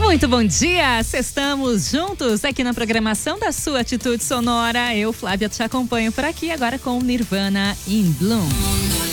Muito bom dia! Estamos juntos aqui na programação da sua Atitude Sonora. Eu, Flávia, te acompanho por aqui agora com Nirvana in Bloom.